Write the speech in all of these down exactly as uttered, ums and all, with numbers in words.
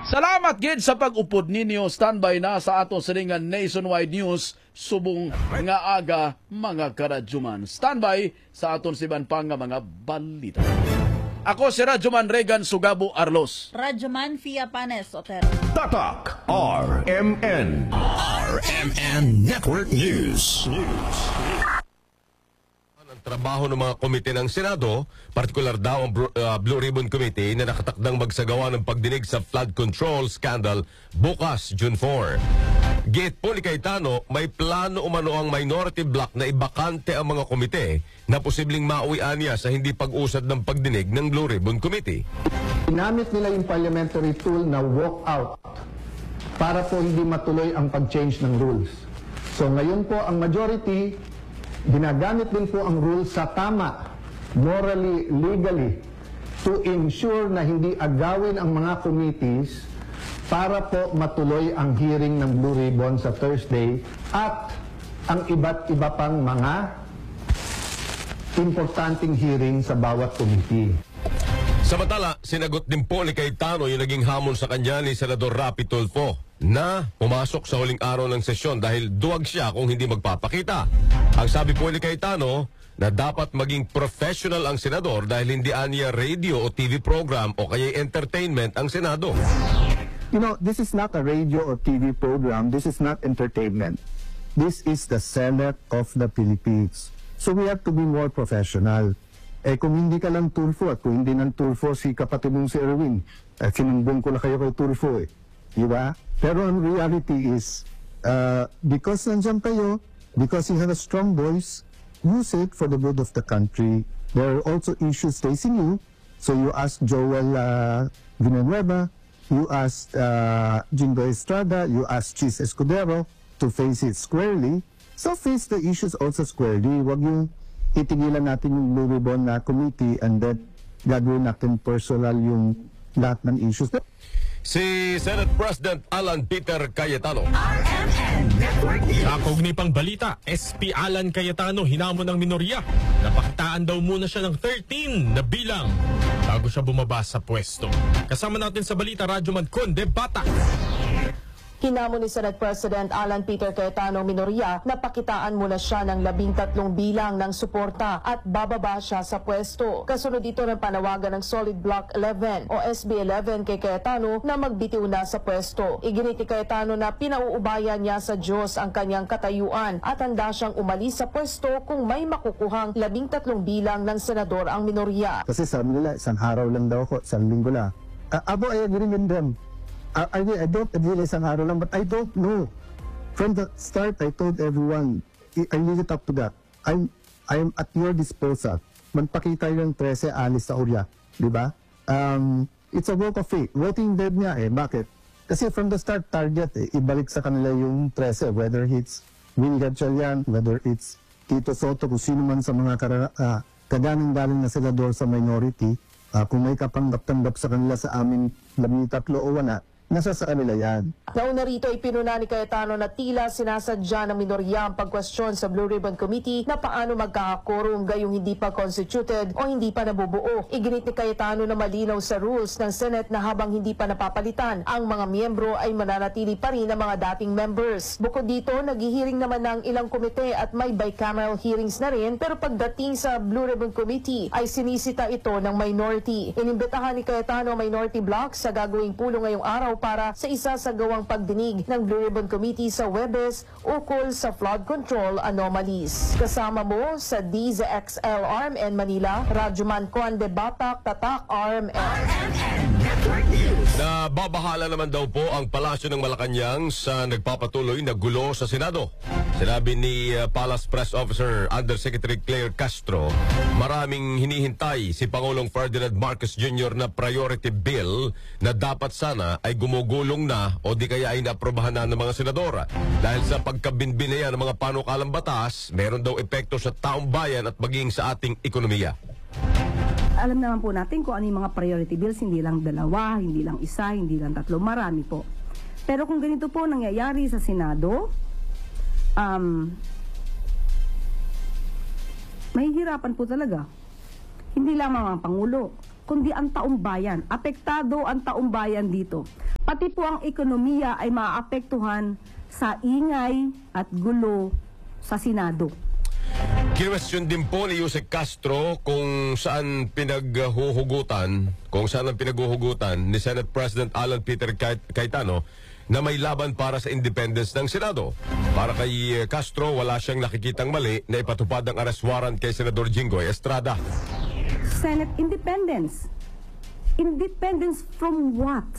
Salamat gid sa pag-upod ninyo. Standby na sa ato siningan nationwide news subong nga aga mga karadyoman. Standby sa aton siban pa nga mga balita. Ako si Radyoman Regan Sugabo Arlos. Radyoman Fia Panes Otero. Tatak R M N. R M N Network News. News. Trabaho ng mga komite ng Senado, partikular daw ang uh, Blue Ribbon Committee na nakatakdang magsagawa ng pagdinig sa flood control scandal bukas, June four. Gate po ni Cayetano, may plano umano ang minority block na ibakante ang mga komite na posibleng mauwian niya sa hindi pag-usad ng pagdinig ng Blue Ribbon Committee. Ginamit nila yung parliamentary tool na walk out para po hindi matuloy ang pag-change ng rules. So ngayon po ang majority ginagamit din po ang rules sa tama, morally, legally, to ensure na hindi agawin ang mga committees para po matuloy ang hearing ng Blue Ribbon sa Thursday at ang iba't iba pang mga importanteng hearing sa bawat committee. Samantala, sinagot din po ni Cayetano yung naging hamon sa kanya ni Senador Rapi Tulfo na pumasok sa huling araw ng sesyon dahil duwag siya kung hindi magpapakita. Ang sabi po ni Cayetano na dapat maging professional ang senador dahil hindi aniya radio o T V program o kaya entertainment ang Senado. You know, this is not a radio or T V program. This is not entertainment. This is the Senate of the Philippines. So we have to be more professional. Eh kung hindi ka lang Tulfo at kung hindi ng Tulfo si kapatid mong si Erwin, eh sinumbong ko na kayo kay Tulfo eh. Diba? Pero ang reality is, uh, because nandiyan kayo, because you have a strong voice, use it for the good of the country. There are also issues facing you. So you ask Joel uh, Villanueva, you ask uh, Jingo Estrada, you ask Chis Escudero to face it squarely. So face the issues also squarely. Huwag yung titigilan natin yung Blue Ribbon na committee and then gagawin natin personal yung lahat ng issues. Si Senate President Alan Peter Cayetano. R M N Network News. Sa kaugnipang balita, S P Alan Cayetano hinamon ng minorya. Napakitaan daw muna siya ng thirteen na bilang bago siya bumaba sa pwesto. Kasama natin sa balita, Radyoman Conde Bata. Hinamon ni Senate President Alan Peter Cayetano minorya na pakitaan muna siya ng labing tatlong bilang ng suporta at bababa siya sa pwesto. Kasunod dito ng panawagan ng Solid Block eleven o S B eleven kay Cayetano na magbitiw na sa pwesto. Iginit ni Cayetano na pinauubayan niya sa Diyos ang kanyang katayuan at handa siyang umalis sa pwesto kung may makukuhang labing tatlong bilang ng senador ang minorya. Kasi sabi nila, isang araw lang daw ako, isang linggo lang. Uh, abo, I agree with them. I, I don't agree isang araw lang, but I don't know. From the start, I told everyone, I leave it up to that. I'm, I'm at your disposal. Magpakita yung thirteen alis sa Urya. Di ba? Um, it's a walk of faith. Voting dead niya eh. Bakit? Kasi from the start, target eh. Ibalik sa kanila yung thirteen. Whether it's Winnie Gatchalian, whether it's Tito Soto, kung sino man sa mga uh, kagaling-galing na senador sa minority, uh, kung may kapanggap-tanggap sa kanila sa amin, labing tatlo o wala, nasa sa kanila yan. Nauna rito ay pinuna ni Cayetano na tila sinasadya ng minorya ang pagkwestiyon sa Blue Ribbon Committee na paano magkakakorum gayong hindi pa constituted o hindi pa nabubuo. Iginit ni Cayetano na malinaw sa rules ng Senate na habang hindi pa napapalitan, ang mga miyembro ay mananatili pa rin ang mga dating members. Bukod dito, naghihiring naman ng ilang komite at may bicameral hearings na rin, pero pagdating sa Blue Ribbon Committee ay sinisita ito ng minority. Inimbitahan ni Cayetano ang minority block sa gagawing pulong ngayong araw para sa isa sa gawang pagdinig ng Blue Ribbon Committee sa Webes ukol sa flood control anomalies. Kasama mo sa D Z X L R M N Manila, Radyoman Conde Batak, Tatak R M N. R M N Network News. Nababahala naman daw po ang palasyo ng Malacanang sa nagpapatuloy na gulo sa Senado. Sinabi ni uh, Palace Press Officer Undersecretary Claire Castro, maraming hinihintay si Pangulong Ferdinand Marcos Junior na priority bill na dapat sana ay gumugulong na o di kaya ay naaprobahan na ng mga senador. Dahil sa pagkabinbinayan ng mga panukalang batas, meron daw epekto sa taong bayan at maging sa ating ekonomiya. Alam naman po natin kung ano yung mga priority bills, hindi lang dalawa, hindi lang isa, hindi lang tatlo, marami po. Pero kung ganito po nangyayari sa Senado, um, mahihirapan po talaga. Hindi lang mga Pangulo, kundi ang taong bayan. Apektado ang taong bayan dito. Pati po ang ekonomiya ay maapektuhan sa ingay at gulo sa Senado. Kinwestiyon din po ni Yusek Castro kung saan pinaghuhugutan, kung saan ang pinaghuhugutan ni Senate President Alan Peter Cayetano na may laban para sa independence ng Senado. Para kay Castro, wala siyang nakikitang mali na ipatupad ang arrest warrant kay Senador Jinggoy Estrada. Senate independence. Independence from what?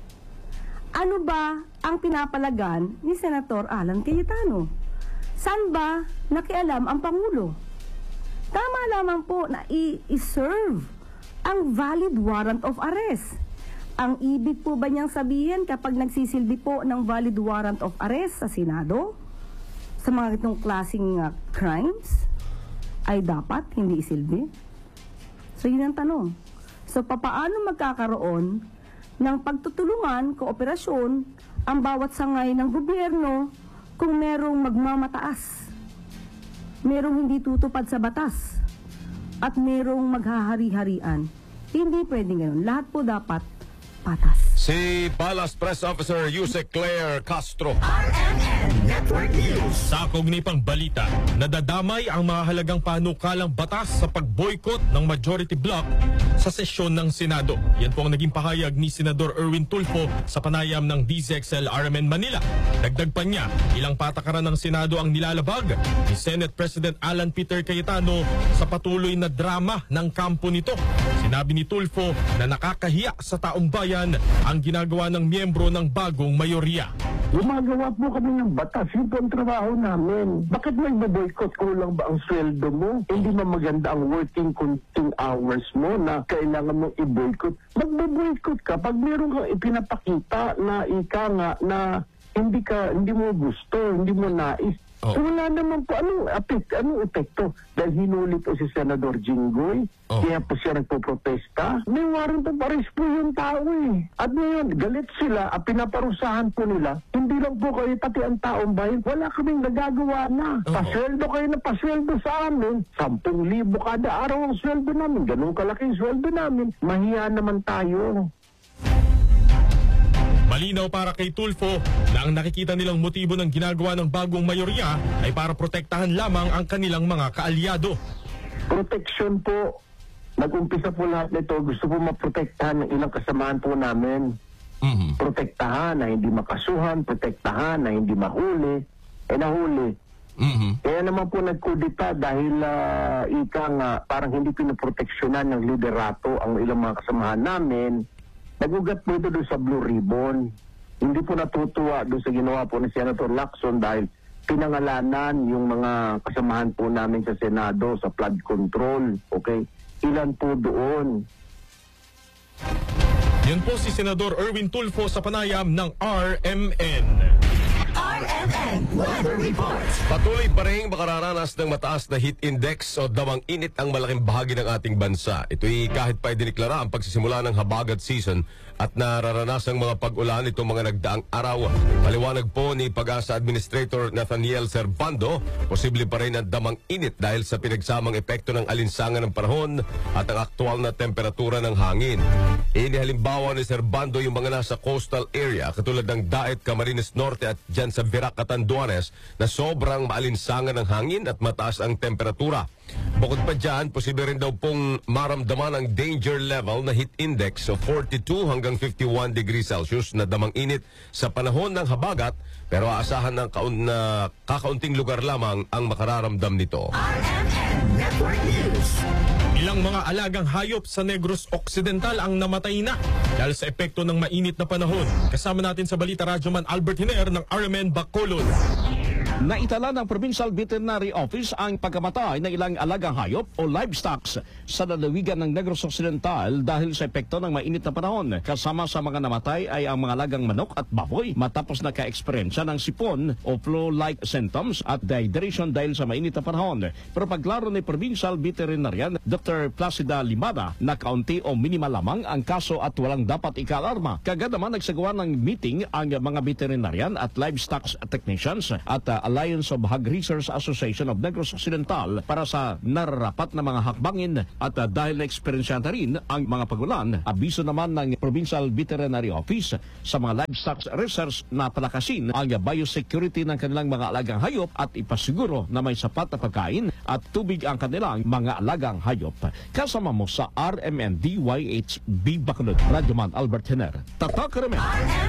Ano ba ang pinapalagan ni Senator Alan Cayetano? Saan ba nakialam ang Pangulo? Tama lamang po na i-serve ang valid warrant of arrest. Ang ibig po ba niyang sabihin kapag nagsisilbi po ng valid warrant of arrest sa Senado, sa mga itong klaseng uh, crimes, ay dapat hindi isilbi? So yun ang tanong. So papaano magkakaroon ng pagtutulungan, kooperasyon, ang bawat sangay ng gobyerno kung merong magmamataas, merong hindi tutupad sa batas, at merong maghahari-harian? Hindi pwedeng ganun. Lahat po dapat patas. Si Palace Press Officer Yusek Claire Castro. R M N Network News. Sa kaugnipang balita, nadadamay ang mahalagang panukalang batas sa pag-boycott ng majority bloc sa sesyon ng Senado. Yan po ang naging pahayag ni Senador Erwin Tulfo sa panayam ng D Z X L R M N Manila. Dagdag pa niya, ilang patakaran ng Senado ang nilalabag ni Senate President Alan Peter Cayetano sa patuloy na drama ng kampo nito. Sinabi ni Tulfo na nakakahiya sa taong bayan ang ginagawa ng miyembro ng bagong mayorya. Gumagawa po kami ng batas. Yun po ang trabaho namin. Bakit mag-boycott? Kulang ba ang sweldo mo? Hindi ba maganda ang working conting hours mo na kailangan mong i-boycott? Mag-boycott ka pag meron kang ipinapakita na ika nga na hindi ka, hindi mo gusto, hindi mo nais. Oh. So wala naman po, anong, apek, anong epekto? Dahil hinuli po si Senador Jinggoy, oh. Kaya po siya nagpo-protesta. May warrant of arrest po yung tao eh. At ngayon, galit sila, at pinaparusahan po nila, hindi lang po kayo, pati ang taong bayan, wala kaming nagagawa na. Oh. Pasweldo kayo na pasweldo sa amin, sampung libo kada araw ang sweldo namin, ganun kalaking sweldo namin, mahiya naman tayo. Malinaw para kay Tulfo na ang nakikita nilang motibo ng ginagawa ng bagong mayorya ay para protektahan lamang ang kanilang mga kaalyado. Protection po. Nag-umpisa po lahat nito. Gusto po maprotektahan ng ilang kasamaan po namin. Mm-hmm. Protektahan na hindi makasuhan, protektahan na hindi mahuli, eh nahuli. Mm-hmm. Kaya naman po nagkudita dahil uh, ika nga parang hindi pinoproteksyonan ng liderato ang ilang mga kasamahan namin. Nagugat po ito doon sa Blue Ribbon. Hindi po natutuwa doon sa ginawa po ni Senator Lacson dahil pinangalanan yung mga kasamahan po namin sa Senado sa flood control. Okay? Ilan po doon? Yan po si Senador Erwin Tulfo sa panayam ng R M N. R M N Weather Report. Patuloy pa rin makararanas ng mataas na heat index o damang init ang malaking bahagi ng ating bansa. Ito'y kahit pa idiniklara ang pagsisimula ng habagat season at nararanasang mga pag-ulan itong mga nagdaang araw. Paliwanag po ni Pag-asa Administrator Nathaniel Servando, posible pa rin ang damang init dahil sa pinagsamang epekto ng alinsangan ng panahon at ang aktual na temperatura ng hangin. Inihalimbawa ni Servando yung mga nasa coastal area katulad ng Daet, Camarines Norte at dyan sa Virac, Catanduanes na sobrang maalinsangan ng hangin at mataas ang temperatura. Bukod pa dyan, posible rin daw pong maramdaman ang danger level na heat index of forty-two hanggang fifty-one degrees Celsius na damang init sa panahon ng habagat, pero aasahan ng kaun na kakaunting lugar lamang ang makararamdam nito. R M N Network News. Ilang mga alagang hayop sa Negros Occidental ang namatay na dahil sa epekto ng mainit na panahon. Kasama natin sa Balita Radyoman Albert Hiner ng R M N Bacolod. Naitala ng Provincial Veterinary Office ang pagkamatay ng ilang alagang hayop o livestock sa lalawigan ng Negros Occidental dahil sa epekto ng mainit na panahon. Kasama sa mga namatay ay ang mga alagang manok at baboy matapos naka-eksperyensya ng sipon o flu-like symptoms at dehydration dahil sa mainit na panahon. Pero paglaro ni Provincial Veterinarian Doctor Placida Limada na kaunti o minimal lamang ang kaso at walang dapat ika-alarma. Kagad naman nagsagawa ng meeting ang mga veterinarian at livestock technicians at uh, Alliance of Hog Research Association of Negros Occidental para sa nararapat na mga hakbangin at uh, dahil na-experience na rin ang mga pagulan, abiso naman ng Provincial Veterinary Office sa mga livestock research na palakasin ang biosecurity ng kanilang mga alagang hayop at ipasiguro na may sapat na pagkain at tubig ang kanilang mga alagang hayop. Kasama mo sa R M N D Y H B Bacolod, Radyoman Albert Hener, Tatak Remen.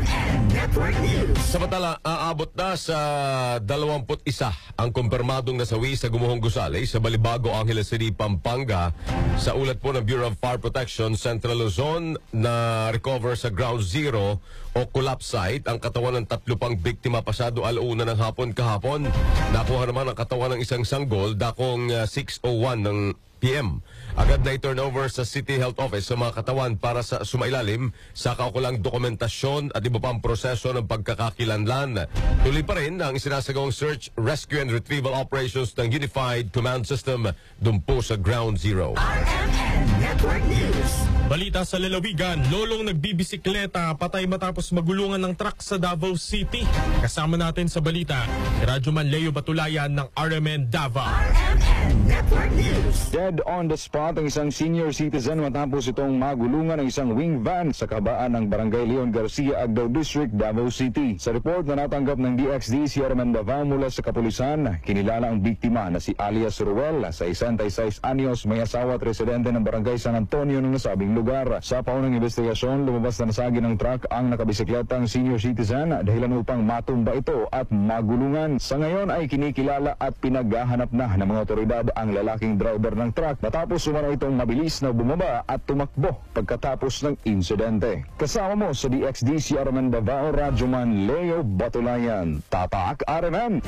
Samantala, aabot na sa dalawamput isa ang kumpirmadong nasawi sa Gumuhong Gusali sa Balibago, Angeles City, Pampanga. Sa ulat po ng Bureau of Fire Protection, Central Luzon, na recover sa Ground Zero o collapse site ang katawan ng tatlo pang biktima pasado alauna ng hapon kahapon. Nakuha naman ang katawan ng isang sanggol dakong uh, six oh one ng P M. Agad na i-turnover sa City Health Office sa mga katawan para sa sumailalim sa kaukulang dokumentasyon at iba pang proseso ng pagkakakilanlan. Tuloy pa rin ang isinasagawang search, rescue and retrieval operations ng Unified Command System dun po sa Ground Zero. R M N Network News. Balita sa lalawigan, lolong nagbibisikleta patay matapos magulungan ng truck sa Davao City. Kasama natin sa balita, Radyoman Leo Batulayan ng R M N Davao. R M N Network News. Dead on the spot ang isang senior citizen matapos itong magulungan ng isang wing van sa kabaan ng Barangay Leon Garcia, Agdao District, Davao City. Sa report na natanggap ng D X D C R M N Davao mula sa kapulisan, kinilala ang biktima na si alias Ruel sa sesenta y seis anyos, may asawa at residente ng Barangay San Antonio ng nasabing lugar. Sa paunang investigasyon, lumabas na nasagi ng truck ang nakabisikletang senior citizen dahilan upang matumba ito at magulungan. Sa ngayon ay kinikilala at pinaghahanap na ng mga otoridad ang lalaking driver ng truck matapos umano itong mabilis na bumaba at tumakbo pagkatapos ng insidente. Kasama mo sa D X D C R M N Davao, Radyoman Leo Batulayan, Tatak R M N.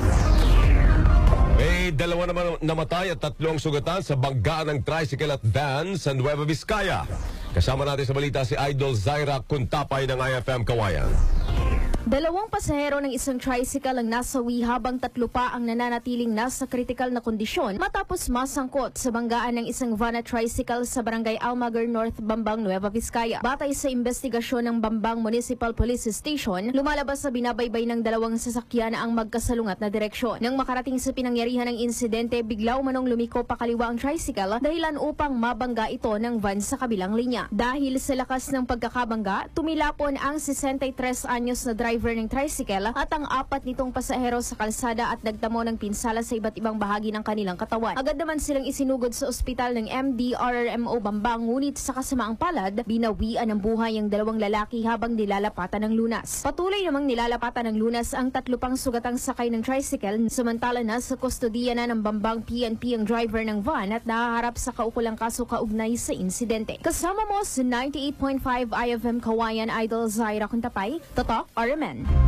May dalawa naman namatay at tatlong sugatan sa banggaan ng tricycle at van sa Nueva Vizcaya. Kasama natin sa balita si Idol Zaira Kuntapay ng I F M Kawayan. Dalawang pasahero ng isang tricycle ang nasawi habang tatlo pa ang nananatiling nasa critical na kondisyon matapos masangkot sa banggaan ng isang van at tricycle sa Barangay Almaguer North, Bambang, Nueva Vizcaya. Batay sa investigasyon ng Bambang Municipal Police Station, lumalabas sa binabaybay ng dalawang sasakyan ang magkasalungat na direksyon. Nang makarating sa pinangyarihan ng insidente, bigla umanong lumiko pakaliwa ang tricycle dahilan upang mabangga ito ng van sa kabilang linya. Dahil sa lakas ng pagkakabangga, tumilapon ang sesenta y tres anyos na driver ng tricycle at ang apat nitong pasahero sa kalsada at nagtamo ng pinsala sa iba't ibang bahagi ng kanilang katawan. Agad naman silang isinugod sa ospital ng M D R R M O Bambang, ngunit sa kasamaang palad, binawian ng buhay ang dalawang lalaki habang nilalapatan ng lunas. Patuloy namang nilalapatan ng lunas ang tatlo pang sugatang sakay ng tricycle, samantala na sa kustodiya na ng Bambang P N P ang driver ng van at nahaharap sa kaukulang kaso kaugnay sa insidente. Kasama mo sa ninety-eight point five I F M Kawayan, Idol Zaira Kuntapay, Tatak R M N.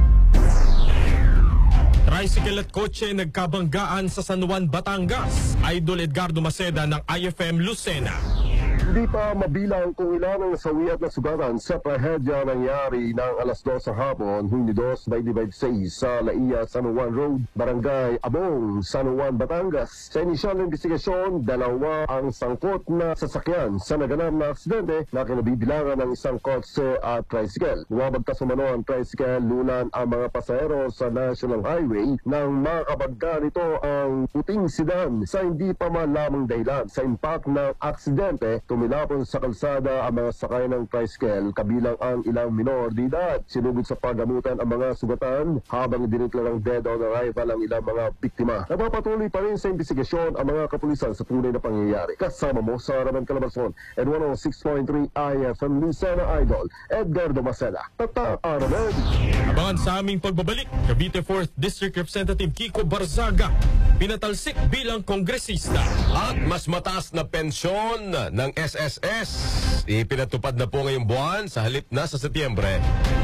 Tricycle at kotse nagkabanggaan sa San Juan, Batangas. Idol Edgardo Maceda ng I F M Lucena. Hindi pa mabilang kung ilan ang nasawi at nasugatan sa trahedya nangyari ng alas dos sa hapon, Hunyo dos, dalawang disipulo sa Laia, San Juan Road, Barangay Abong, San Juan, Batangas. Sa inisyal na investigasyon, dalawa ang sangkot na sasakyan sa naganap na aksidente na kinabibilangan ng isang kotse at tricycle. Lumabagtas umano ang tricycle, lunan ang mga pasahero sa National Highway nang makabagga nito ang puting sedan sa hindi pa malamang dahilan. Sa impact ng aksidente, tumilapon sa kalsada ang mga sakay ng tricycle kabilang ang ilang minor de edad. Sinugod sa paggamutan ang mga sugatan habang diniklarang dead on arrival ang ilang mga biktima. Napapatuloy pa rin sa investigasyon ang mga kapulisan sa tunay na pangyayari. Kasama mo sa Raman Calabarzon at one oh six point three I F M Lucena, Idol Edgardo Maceda, Tatak R M N. Abangan sa aming pagbabalik, Cavite fourth District Representative Kiko Barzaga pinatalsik bilang kongresista. At mas mataas na pensyon ng S S S ipinatupad na po ngayong buwan sa halip na sa Setyembre.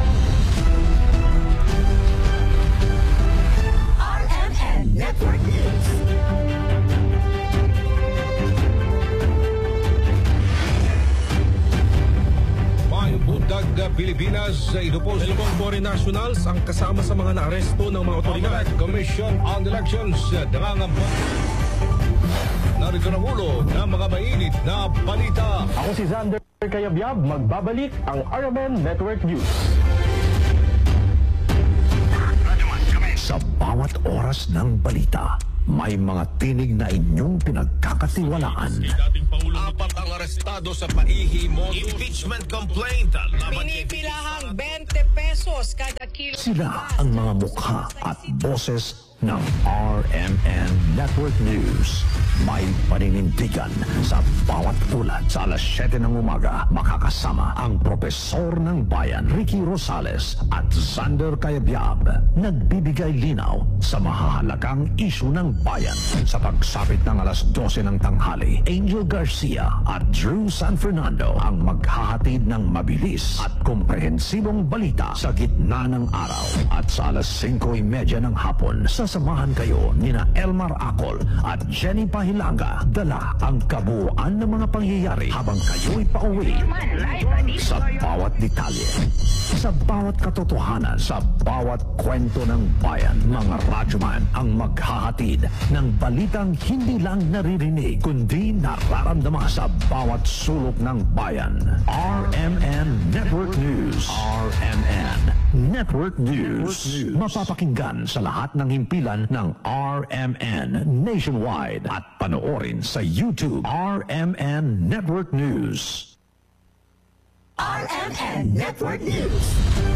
R M N Network News. Budag Pilipinas, ito po Dalawang foreign nationals ang kasama sa mga naaresto ng mga otoridad. Commission on Elections, nangangamba. Narito ng ulo ng mga mainit na balita. Ako si Xander Kayabyab, magbabalik ang R M N Network News. Sa bawat oras oras ng balita. May mga tinig na inyong pinagkakatiwalaan. Apat ang arestado sa paihi mo. Impeachment complaint. Pinipilahang twenty pesos kada kilo. Sila ang mga mukha at boses ng R M N Network News. May paninindigan sa bawat ulat. Sa alas siyete ng umaga, makakasama ang Propesor ng Bayan, Ricky Rosales at Xander Cayabyab. Nagbibigay linaw sa mahahalagang isyu ng bayan. Sa pagsapit ng alas dose ng tanghali, Angel Garcia at Drew San Fernando ang maghahatid ng mabilis at komprehensibong balita sa gitna ng araw. At sa alas singko y media ng hapon, sasamahan kayo nina Elmar Acol at Jenny Pahilanga. Dala ang kabuuan ng mga pangyayari habang kayo'y pauwi sa bawat detalye, sa bawat katotohanan, sa bawat kwento ng bayan. Mga radyoman ang maghahatid ng balitang hindi lang naririnig kundi nararamdaman sa bawat sulok ng bayan. R M N Network News. R M N Network News. Mapapakinggan sa lahat ng himpilan ng R M N nationwide at panoorin sa YouTube. R M N Network News. R M N Network News.